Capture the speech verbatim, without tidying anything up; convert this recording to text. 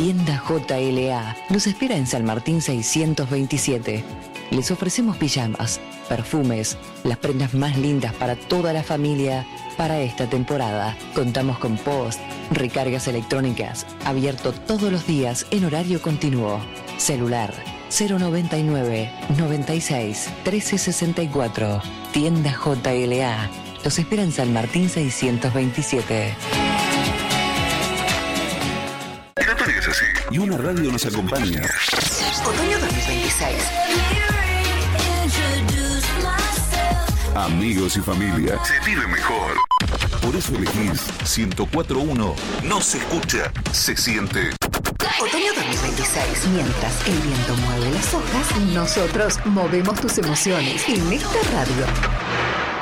Tienda J L A los espera en San Martín seiscientos veintisiete. Les ofrecemos pijamas, perfumes, las prendas más lindas para toda la familia para esta temporada. Contamos con post, recargas electrónicas, abierto todos los días en horario continuo. Celular cero noventa y nueve, noventa y seis, trece sesenta y cuatro. Tienda J L A. Los espera en San Martín seiscientos veintisiete. Es así. Y una radio nos acompaña. Otoño dos mil veintiséis. Amigos y familia, se vive mejor. Por eso elegís ciento cuatro punto uno. No se escucha, se siente. Otoño dos mil veintiséis. Mientras el viento mueve las hojas, nosotros movemos tus emociones en esta radio.